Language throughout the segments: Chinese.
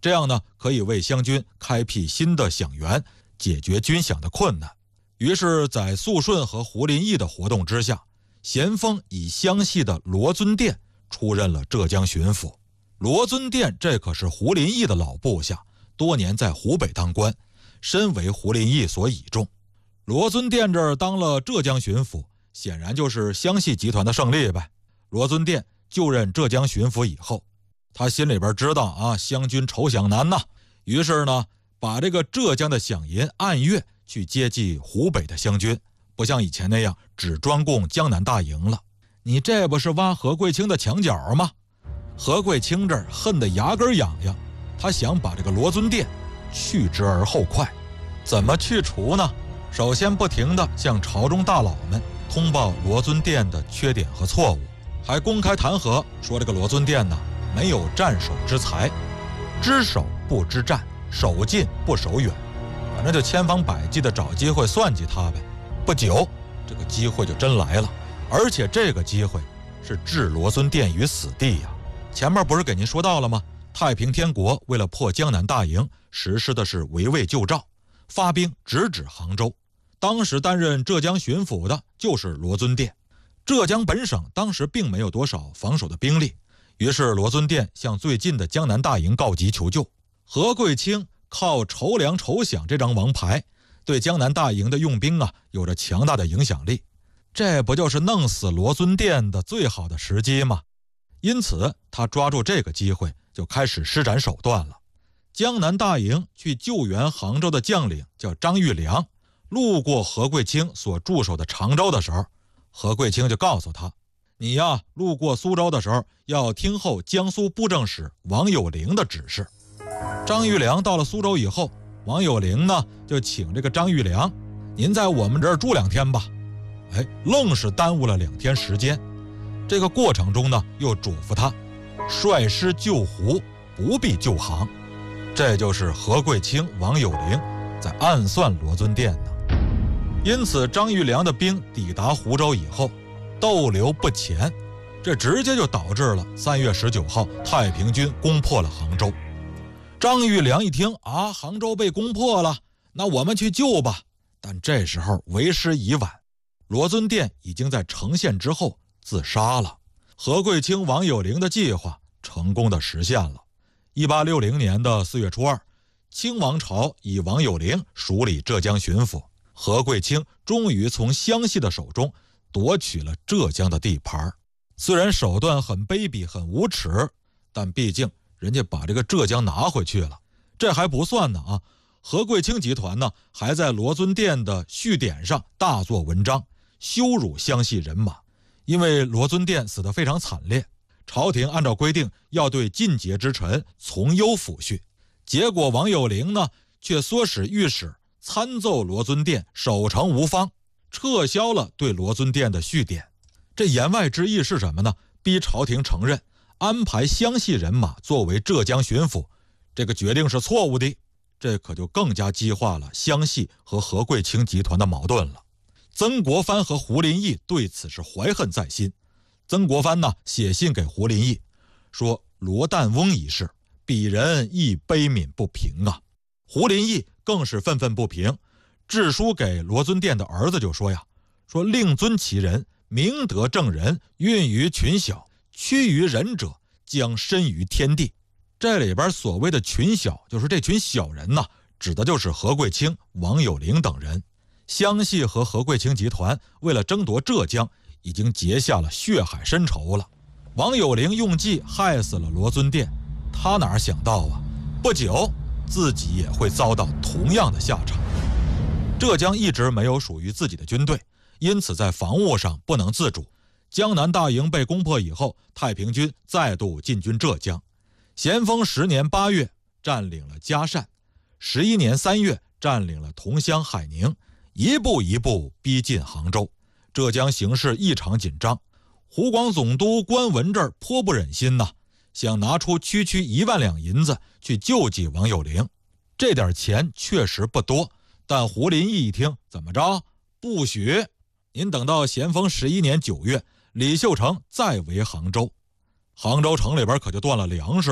这样呢可以为湘军开辟新的饷源，解决军饷的困难。于是在肃顺和胡林翼的活动之下，咸丰以湘系的罗尊殿出任了浙江巡抚。罗尊殿这可是胡林翼的老部下，多年在湖北当官，深为胡林翼所倚重。罗尊殿这儿当了浙江巡抚，显然就是湘系集团的胜利呗。罗尊殿就任浙江巡抚以后，他心里边知道啊，湘军筹饷难呐，于是呢把这个浙江的饷银按月去接济湖北的湘军，不像以前那样只专供江南大营了。你这不是挖何贵清的墙角吗？何贵清这儿恨得牙根痒痒，他想把这个罗尊殿去之而后快。怎么去除呢？首先不停地向朝中大佬们通报罗尊殿的缺点和错误，还公开弹劾说这个罗尊殿呢没有战守之才，知守不知战，守近不守远，反正就千方百计地找机会算计他呗。不久这个机会就真来了，而且这个机会是置罗尊殿于死地呀。前面不是给您说到了吗？太平天国为了破江南大营，实施的是围魏救赵，发兵直指杭州。当时担任浙江巡抚的就是罗尊殿。浙江本省当时并没有多少防守的兵力，于是罗尊殿向最近的江南大营告急求救。何贵清靠筹粮筹饷这张王牌，对江南大营的用兵啊有着强大的影响力，这不就是弄死罗尊殿的最好的时机吗？因此他抓住这个机会就开始施展手段了。江南大营去救援杭州的将领叫张玉良，路过何贵清所驻守的常州的时候，何贵清就告诉他，你呀路过苏州的时候要听候江苏布政使王有龄的指示。张玉良到了苏州以后，王有龄呢就请这个张玉良，您在我们这儿住2天吧。愣是耽误了2天时间。这个过程中呢又嘱咐他率师救湖，不必救杭。这就是何贵清、王有龄在暗算罗尊殿呢。因此张玉良的兵抵达湖州以后逗留不前，这直接就导致了3月19号太平军攻破了杭州。张玉良一听啊，杭州被攻破了，那我们去救吧。但这时候为时已晚，罗尊殿已经在城陷之后自杀了。何贵清、王有龄的计划成功的实现了。1860年的4月初2，清王朝以王有龄署理浙江巡抚，何贵清终于从湘系的手中夺取了浙江的地盘。虽然手段很卑鄙很无耻，但毕竟人家把这个浙江拿回去了。这还不算呢啊！何贵清集团呢还在罗尊殿的序典上大做文章，羞辱湘系人马。因为罗尊殿死得非常惨烈，朝廷按照规定要对尽节之臣从优抚恤，结果王有龄呢却唆使御史参奏罗尊殿守城无方，撤销了对罗尊殿的序典。这言外之意是什么呢？逼朝廷承认安排湘系人马作为浙江巡抚，这个决定是错误的。这可就更加激化了湘系和何贵清集团的矛盾了。曾国藩和胡林翼对此是怀恨在心。曾国藩呢写信给胡林翼说，罗旦翁一事，鄙人亦悲悯不平啊。胡林翼更是愤愤不平，致书给罗尊殿的儿子就说呀，说令尊其人，明德正人，运于群小，屈于人者，将身于天地。这里边所谓的群小，就是这群小人呢，指的就是何贵清、王有龄等人。湘系和何贵清集团为了争夺浙江，已经结下了血海深仇了。王有龄用计害死了罗尊殿，他哪想到啊，不久自己也会遭到同样的下场。浙江一直没有属于自己的军队，因此在防务上不能自主。江南大营被攻破以后，太平军再度进军浙江。咸丰10年8月占领了嘉善，11年3月占领了桐乡、海宁，一步一步逼近杭州。浙江形势异常紧张，湖广总督关文这儿颇不忍心呐，想拿出区1万两银子去救济王有龄。这点钱确实不多，但胡林翼一听，怎么着？不许！您等到咸丰11年9月，李秀成再围杭州，杭州城里边可就断了粮食了，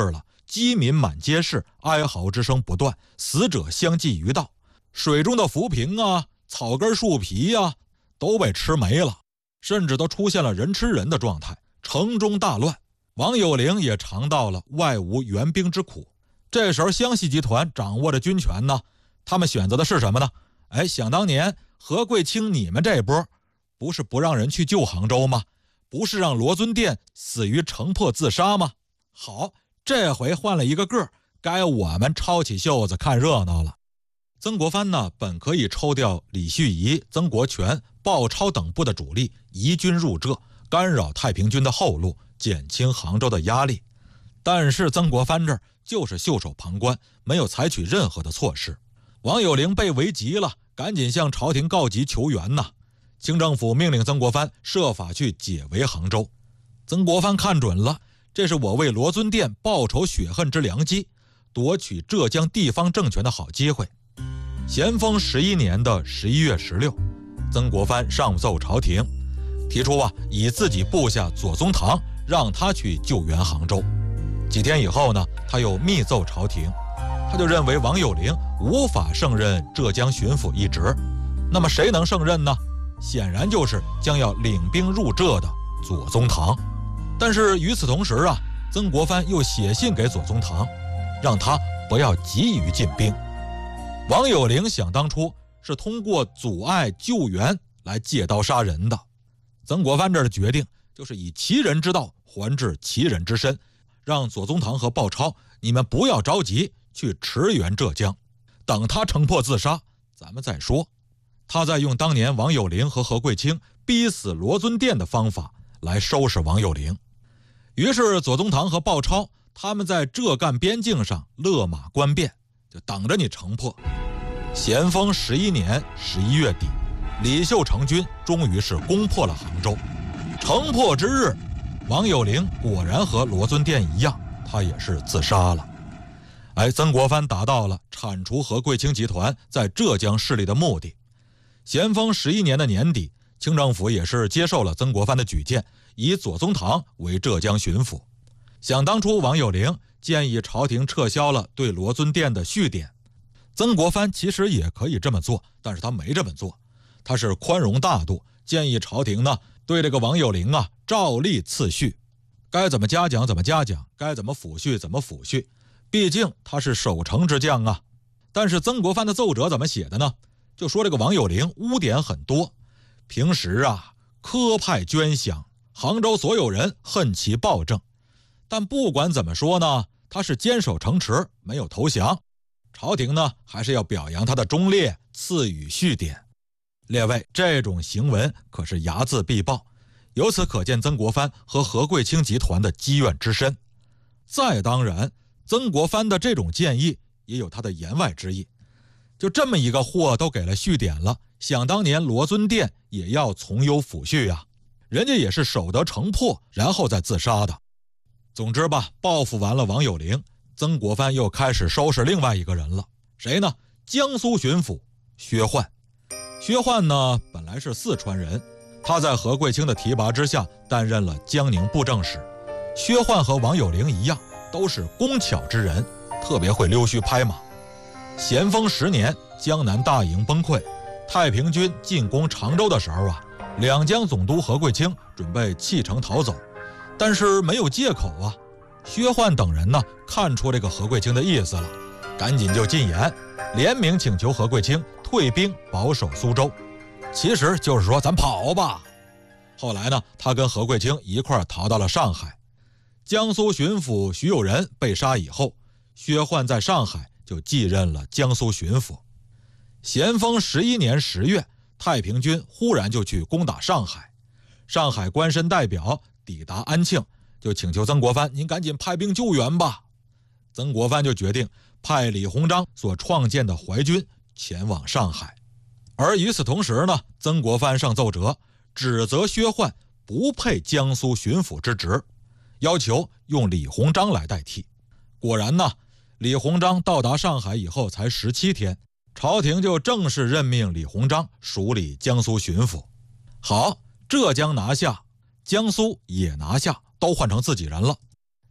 饥民满街市，哀嚎之声不断，死者相继于道。水中的浮萍啊，草根树皮啊，都被吃没了，甚至都出现了人吃人的状态，城中大乱。王有龄也尝到了外无援兵之苦。这时候湘西集团掌握着军权呢，他们选择的是什么呢？想当年何贵清你们这波不是不让人去救杭州吗？不是让罗尊殿死于城破自杀吗？好，这回换了一个个，该我们抄起袖子看热闹了。曾国藩呢，本可以抽调李旭仪、曾国荃、鲍超等部的主力移军入浙，干扰太平军的后路，减轻杭州的压力。但是曾国藩这儿就是袖手旁观，没有采取任何的措施。王有龄被围急了，赶紧向朝廷告急求援呐。清政府命令曾国藩设法去解围杭州。曾国藩看准了，这是我为罗尊殿报仇雪恨之良机，夺取浙江地方政权的好机会。咸丰11年的11月16，曾国藩上奏朝廷，提出以自己部下左宗棠让他去救援杭州。几天以后呢，他又密奏朝廷，他就认为王有龄无法胜任浙江巡抚一职。那么谁能胜任呢？显然就是将要领兵入浙的左宗棠。但是与此同时曾国藩又写信给左宗棠，让他不要急于进兵。王有龄想当初是通过阻碍救援来借刀杀人的，曾国藩这儿的决定就是以其人之道还治其人之身，让左宗棠和鲍超你们不要着急去驰援浙江，等他城破自杀咱们再说。他在用当年王有龄和何贵清逼死罗尊殿的方法来收拾王有龄。于是左宗棠和鲍超他们在浙赣边境上勒马观便，就等着你城破。咸丰11年11月底，李秀成军终于是攻破了杭州。城破之日，王有龄果然和罗尊殿一样，他也是自杀了。曾国藩达到了铲除何贵清集团在浙江势力的目的。咸丰11年的年底，清政府也是接受了曾国藩的举荐，以左宗棠为浙江巡抚。想当初王有龄建议朝廷撤销了对罗尊殿的续典，曾国藩其实也可以这么做，但是他没这么做。他是宽容大度，建议朝廷呢对这个王有龄照例次序，该怎么嘉奖怎么嘉奖，该怎么抚恤怎么抚恤，毕竟他是守城之将啊。但是曾国藩的奏折怎么写的呢？就说这个王有龄污点很多，平时苛派捐饷，杭州所有人恨其暴政。但不管怎么说呢，他是坚守城池，没有投降。朝廷呢还是要表扬他的忠烈，赐予续典。列位，这种行文可是睚眦必报，由此可见曾国藩和何贵清集团的积怨之深。再当然，曾国藩的这种建议也有他的言外之意，就这么一个货都给了续典了，想当年罗尊殿也要从优抚恤呀，人家也是守得城破然后再自杀的。总之报复完了王有龄，曾国藩又开始收拾另外一个人了。谁呢？江苏巡抚薛焕。薛焕呢本来是四川人，他在何贵清的提拔之下担任了江宁布政使。薛焕和王有龄一样，都是工巧之人，特别会溜须拍马。咸丰10年，江南大营崩溃，太平军进攻常州的时候两江总督何贵清准备弃城逃走，但是没有借口薛焕等人呢看出这个何贵清的意思了，赶紧就进言，联名请求何贵清退兵保守苏州，其实就是说咱跑吧。后来呢，他跟何贵清一块逃到了上海。江苏巡抚徐有仁被杀以后，薛焕在上海就继任了江苏巡抚。咸丰11年10月，太平军忽然就去攻打上海，上海官绅代表抵达安庆，就请求曾国藩您赶紧派兵救援吧。曾国藩就决定派李鸿章所创建的淮军前往上海。而与此同时呢，曾国藩上奏折指责薛焕不配江苏巡抚之职，要求用李鸿章来代替。果然呢，李鸿章到达上海以后才17天，朝廷就正式任命李鸿章署理江苏巡抚。好，浙江拿下，江苏也拿下，都换成自己人了。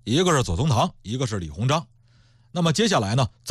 一个是左宗棠，一个是李鸿章。那么接下来呢，